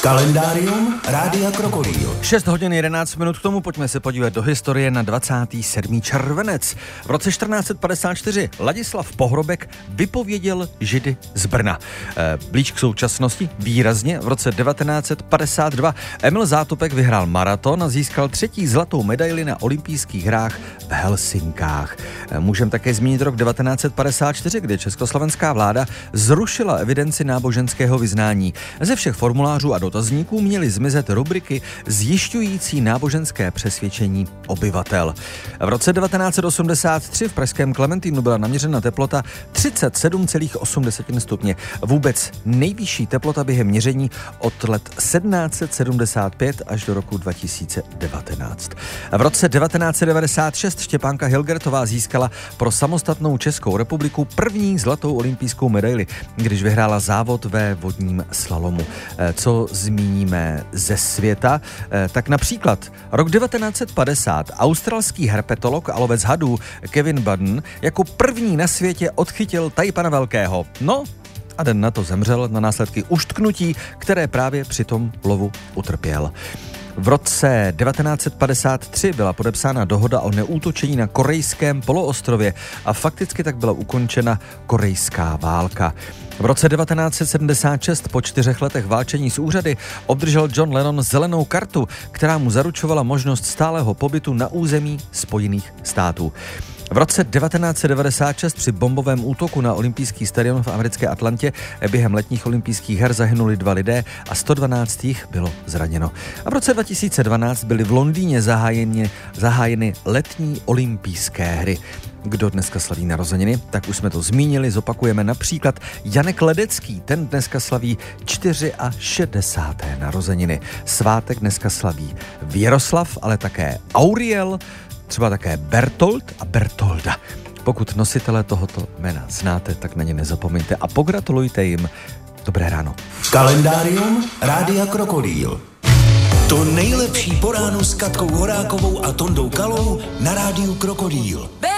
Kalendárium Rádia Krokodýl. 6 hodin 11 minut k tomu, pojďme se podívat do historie na 27. červenec. V roce 1454 Ladislav Pohrobek vypověděl Židy z Brna. Blíž k současnosti výrazně v roce 1952 Emil Zátopek vyhrál maraton a získal 3. zlatou medaili na olympijských hrách v Helsinkách. Můžeme také zmínit rok 1954, kdy československá vláda zrušila evidenci náboženského vyznání. Ze všech formulářů a dotazníků měly zmizet rubriky zjišťující náboženské přesvědčení obyvatel. V roce 1983 v pražském Klementínu byla naměřena teplota 37,8 stupně. Vůbec nejvyšší teplota během měření od let 1775 až do roku 2019. V roce 1996 Štěpánka Hilgertová získala pro samostatnou Českou republiku první zlatou olympijskou medaili, když vyhrála závod ve vodním slalomu. Co zmíníme ze světa, tak například rok 1950 australský herpetolog a lovec hadů Kevin Budden jako první na světě odchytil tajpana velkého. No a den na to zemřel na následky uštknutí, které právě při tom lovu utrpěl. V roce 1953 byla podepsána dohoda o neútočení na korejském poloostrově a fakticky tak byla ukončena korejská válka. V roce 1976 po 4 letech válčení s úřady obdržel John Lennon zelenou kartu, která mu zaručovala možnost stálého pobytu na území Spojených států. V roce 1996 při bombovém útoku na olympijský stadion v americké Atlantě během letních olympijských her zahynuli 2 lidé a 112 jich bylo zraněno. A v roce 2012 byly v Londýně zahájeny letní olympijské hry. Kdo dneska slaví narozeniny, tak už jsme to zmínili, zopakujeme například Janek Ledecký, ten dneska slaví 64. narozeniny. Svátek dneska slaví Věroslav, ale také Auriel, třeba také Bertold a Bertolda. Pokud nositele tohoto jména znáte, tak na ně nezapomeňte a pogratulujte jim. Dobré ráno. Kalendárium Rádia Krokodýl. To nejlepší po ránu s Katkou Horákovou a Tondou Kalou na Rádiu Krokodýl.